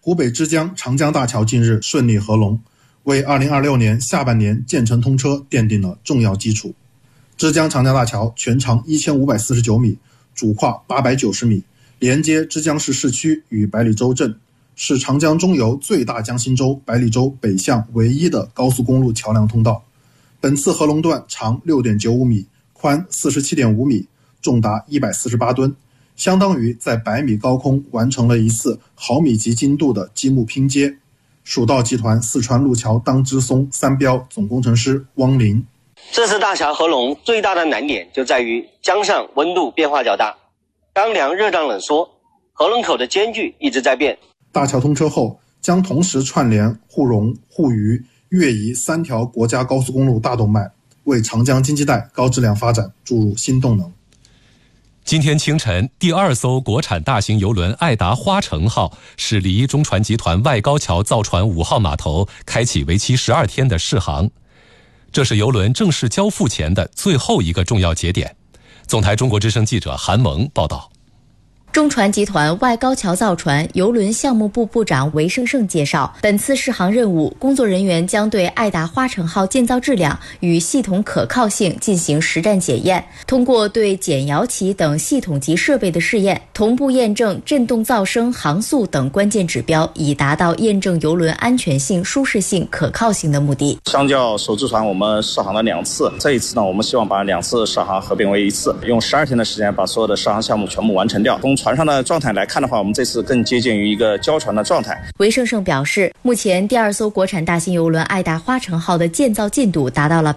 湖北之江长江大桥近日顺利合龙，为2026年下半年建成通车奠定了重要基础。之江长江大桥全长1549米，主跨890米，连接之江市市区与百里洲镇，是长江中游最大江心洲百里洲北向唯一的高速公路桥梁通道。本次合龙段长 6.95 米，宽 47.5 米，重达148吨，相当于在100米高空完成了一次毫米级精度的积木拼接。蜀道集团四川路桥当支松三标总工程师汪林： 这次大桥合龙最大的难点就在于江上温度变化较大，当凉热胀冷缩，合龙口的间距一直在变。 大桥通车后，将同时串联沪蓉、沪渝、粤宜3条国家高速公路大动脉，为长江经济带高质量发展注入新动能。 今天清晨，第2艘国产大型邮轮爱达花城号驶离中船集团外高桥造船5号码头，开启为期12天的试航。这是邮轮正式交付前的最后一个重要节点。总台中国之声记者韩萌报道。 中船集团外高桥造船邮轮项目部部长韦胜胜介绍，本次试航任务，工作人员将对爱达花城号建造质量与系统可靠性进行实战检验，通过对减摇旗等系统级设备的试验，同步验证振动噪声、航速等关键指标，以达到验证邮轮安全性、舒适性、可靠性的目的。 相较首次船，我们试航了2次，这一次呢，我们希望把2次试航合并为1次，用12天的时间把所有的试航项目全部完成掉。从船上的状态来看的话，我们这次更接近于一个交船的状态。 韦胜胜表示，目前第2艘国产大型邮轮爱达花城号的建造进度达到了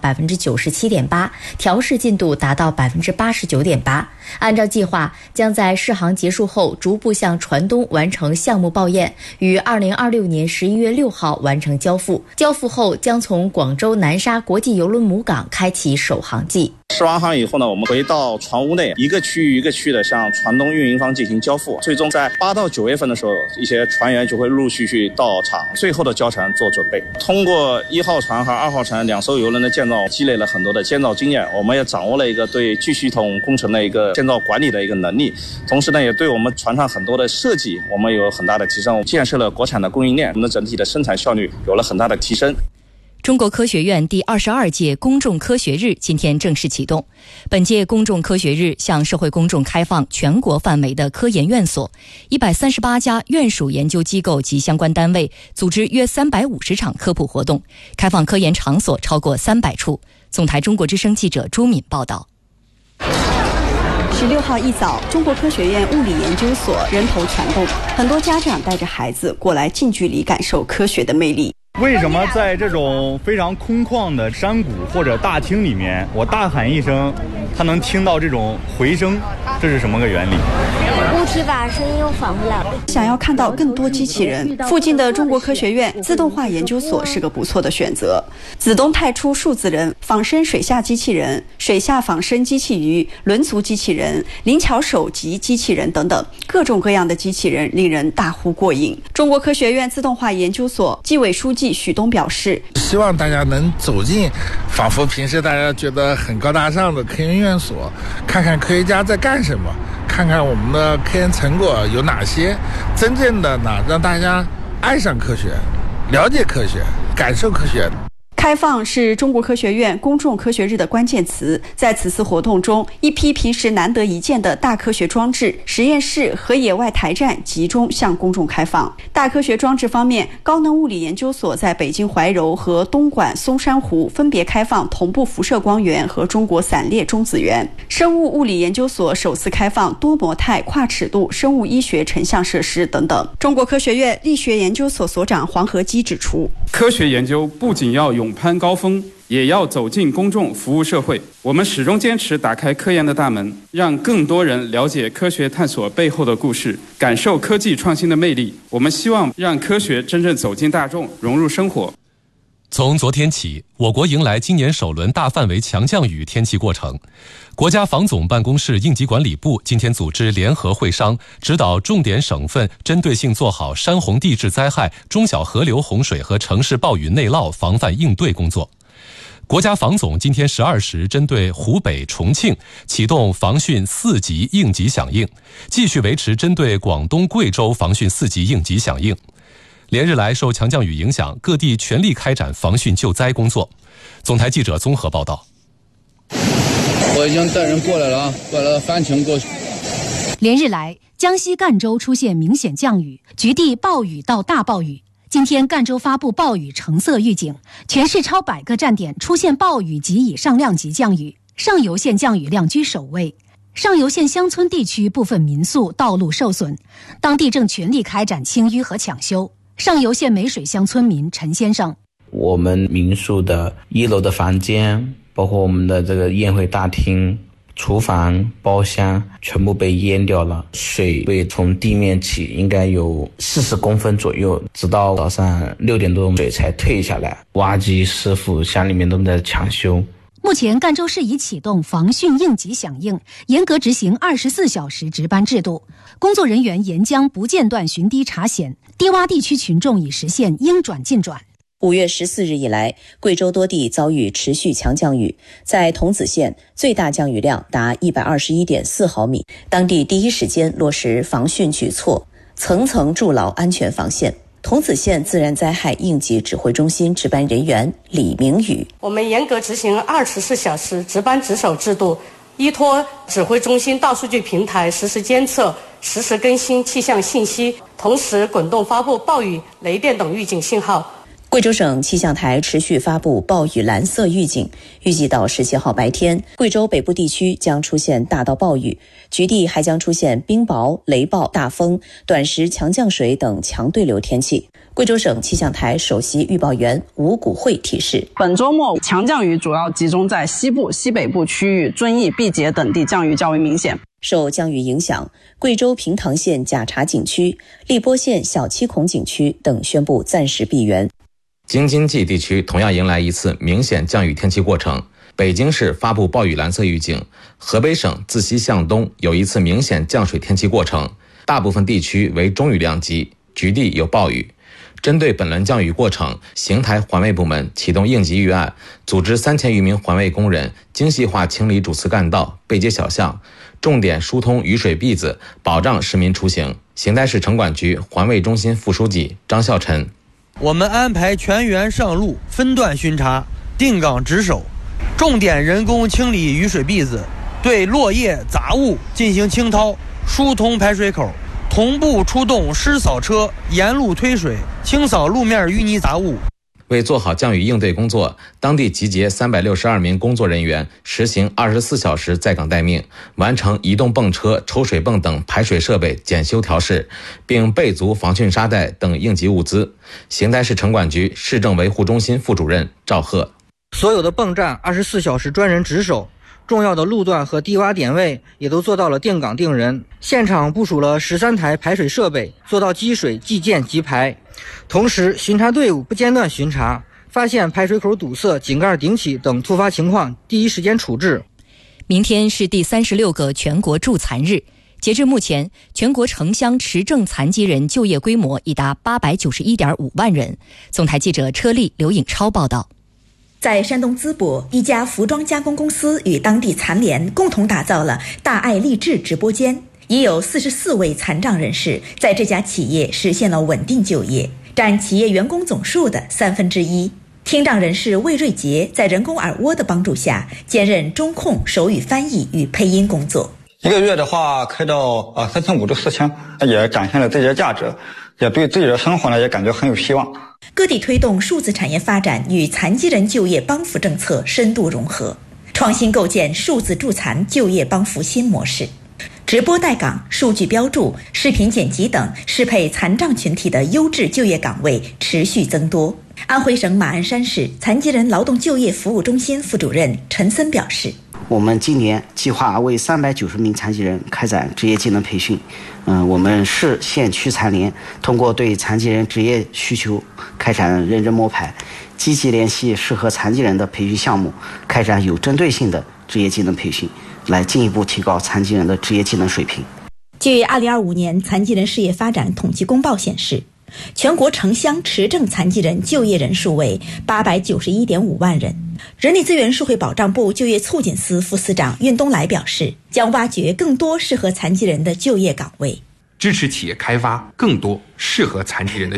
97.8%， 调试进度达到 89.8%。按照计划，将在试航结束后逐步向船东完成项目报验，于2026年11月6号完成交付。交付后将从广州南沙国际邮轮母港开启首航季。 试完航以后呢，我们回到船坞内，一个区域一个区域的向船东运营方进行交付。最终在8到9月份的时候，一些船员就会陆陆续续到场，最后的交船做准备。通过1号船和2号船2艘邮轮的建造，积累了很多的建造经验，我们也掌握了一个对巨系统工程的一个建造管理的一个能力。同时呢，也对我们船上很多的设计，我们有很大的提升。建设了国产的供应链，我们的整体的生产效率有了很大的提升。 中国科学院第22届公众科学日今天正式启动。本届公众科学日向社会公众开放全国范围的科研院所，138家院属研究机构及相关单位组织约350场科普活动，开放科研场所超过300处。总台中国之声记者朱敏报道。 16号一早，中国科学院物理研究所人头攒动，很多家长带着孩子过来近距离感受科学的魅力。 为什么在这种非常空旷的山谷或者大厅里面，我大喊一声，它能听到这种回声？这是什么个原理？ 物体把声音又返回来了。 想要看到更多机器人，附近的中国科学院自动化研究所是个不错的选择。子东派出数字人、仿生水下机器人、水下仿生机器鱼、轮足机器人、灵巧手级机器人等等，各种各样的机器人令人大呼过瘾。中国科学院自动化研究所纪委书记许东表示， 希望大家能走进仿佛平时大家觉得很高大上的科研院所，看看科学家在干什么，看看我们的科研成果有哪些，真正的呢让大家爱上科学，了解科学，感受科学。 开放是中国科学院公众科学日的关键词。在此次活动中，一批平时难得一见的大科学装置、实验室和野外台站集中向公众开放。大科学装置方面，高能物理研究所在北京怀柔和东莞松山湖分别开放同步辐射光源和中国散列中子源。生物物理研究所首次开放多模态跨尺度生物医学成像设施等等。中国科学院力学研究所所长黄和基指出， 科学研究不仅要勇攀高峰，也要走进公众，服务社会。我们始终坚持打开科研的大门，让更多人了解科学探索背后的故事，感受科技创新的魅力。我们希望让科学真正走进大众，融入生活。 从昨天起，我国迎来今年首轮大范围强降雨天气过程。国家防总办公室应急管理部今天组织联合会商，指导重点省份针对性做好山洪地质灾害、中小河流洪水和城市暴雨内涝防范应对工作。国家防总今天12时针对湖北、重庆启动防汛4级应急响应，继续维持针对广东、贵州防汛4级应急响应。 连日来受强降雨影响，各地全力开展防汛救灾工作。总台记者综合报道。 我已经带人过来了啊，过来翻墙过去。 连日来，江西赣州出现明显降雨，局地暴雨到大暴雨。今天赣州发布暴雨橙色预警，全市超100个站点出现暴雨及以上量级降雨，上游县降雨量居首位。上游县乡村地区部分民宿道路受损，当地正全力开展清淤和抢修。上游县梅水乡村民陈先生： 我们民宿的1楼的房间，包括我们的这个宴会大厅、厨房、包厢全部被淹掉了，水位从地面起应该有40公分左右，直到早上6点多水才退下来。挖机师傅乡里面都在抢修。 目前赣州市已启动防汛应急响应，严格执行24小时值班制度，工作人员沿江不间断巡堤查险，低洼地区群众已实现应转尽转。 5月14日以来，贵州多地遭遇持续强降雨，在桐梓县最大降雨量达121.4毫米，当地第一时间落实防汛举措，层层筑牢安全防线。桐梓县自然灾害应急指挥中心值班人员李明宇： 我们严格执行24小时值班值守制度，依托指挥中心大数据平台实时监测、实时更新气象信息，同时滚动发布暴雨、雷电等预警信号。 贵州省气象台持续发布暴雨蓝色预警，预计到17号白天，贵州北部地区将出现大到暴雨，局地还将出现冰雹、雷暴、大风、短时强降水等强对流天气。贵州省气象台首席预报员吴谷慧提示， 本周末强降雨主要集中在西部、西北部区域，遵义、毕节等地降雨较为明显。 受降雨影响，贵州平塘县贾察景区、荔波县小七孔景区等宣布暂时闭园。 京津冀地区同样迎来一次明显降雨天气过程，北京市发布暴雨蓝色预警，河北省自西向东有一次明显降水天气过程，大部分地区为中雨量级，局地有暴雨。针对本轮降雨过程，邢台环卫部门启动应急预案，组织3000余名环卫工人精细化清理主次干道、背街小巷，重点疏通雨水篦子，保障市民出行。邢台市城管局环卫中心副书记张孝臣： 我们安排全员上路，分段巡查，定岗值守，重点人工清理雨水篦子，对落叶杂物进行清掏，疏通排水口，同步出动湿扫车沿路推水，清扫路面淤泥杂物。 为做好降雨应对工作，当地集结362名工作人员，实行24小时在岗待命，完成移动泵车、抽水泵等排水设备检修调试，并备足防汛沙袋等应急物资。邢台市城管局市政维护中心副主任赵贺： 所有的泵站24小时专人值守，重要的路段和低洼点位也都做到了定岗定人，现场部署了13台排水设备，做到积水即建即排。同时，巡查队伍不间断巡查，发现排水口堵塞、井盖顶起等突发情况，第一时间处置。 明天是第36个全国助残日，截至目前，全国城乡持证残疾人就业规模已达891.5万人。总台记者车丽、刘颖超报道。 在山东淄博，一家服装加工公司与当地残联共同打造了大爱励志直播间，已有44位残障人士在这家企业实现了稳定就业，占企业员工总数的1/3。听障人士魏瑞杰在人工耳蜗的帮助下，兼任中控、手语翻译与配音工作。 一个月的话开到3500到4000，也展现了自己的价值，也对自己的生活呢也感觉很有希望。 各地推动数字产业发展与残疾人就业帮扶政策深度融合，创新构建数字助残就业帮扶新模式。直播带岗、数据标注、视频剪辑等适配残障群体的优质就业岗位持续增多。安徽省马鞍山市残疾人劳动就业服务中心副主任陈森表示， 我们今年计划为390名残疾人开展职业技能培训。我们市县区残联通过对残疾人职业需求开展认真摸排，积极联系适合残疾人的培训项目，开展有针对性的职业技能培训，来进一步提高残疾人的职业技能水平。 据2025年残疾人事业发展统计公报显示，全国城乡持证残疾人就业人数为891.5万人。人力资源社会保障部就业促进司副司长运东来表示，将挖掘更多适合残疾人的就业岗位， 支持企业开发更多适合残疾人的